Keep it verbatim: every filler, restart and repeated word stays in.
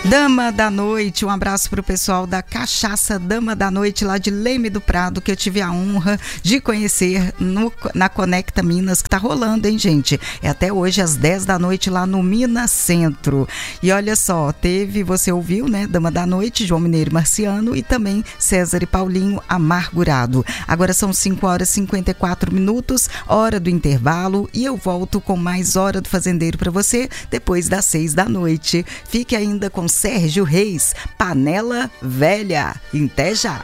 Dama da Noite, um abraço para o pessoal da Cachaça Dama da Noite, lá de Leme do Prado, que eu tive a honra de conhecer no, na Conecta Minas, que tá rolando, hein, gente? É até hoje, às dez da noite, lá no Minas Centro. E olha só, teve, você ouviu, né? Dama da Noite, João Mineiro e Marciano, e também César e Paulinho, Amargurado. Agora são cinco horas e cinquenta e quatro minutos, hora do intervalo, e eu volto com mais Hora do Fazendeiro para você, depois das seis da noite. Fique ainda com Sérgio Reis, Panela Velha. Até já!